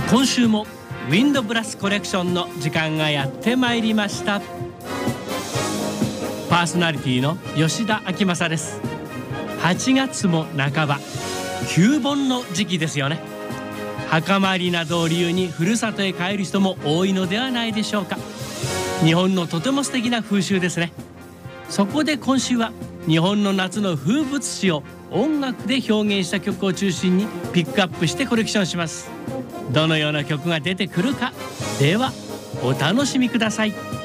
今週もウィンドブラスコレクションの時間がやってまいりました。パーソナリティの吉田明正です。8月も半ば、旧盆の時期ですよね。墓参りなどを理由にふるさとへ帰る人も多いのではないでしょうか。日本のとても素敵な風習ですね。そこで今週は日本の夏の風物詩を音楽で表現した曲を中心にピックアップしてコレクションします。どのような曲が出てくるか、ではお楽しみください。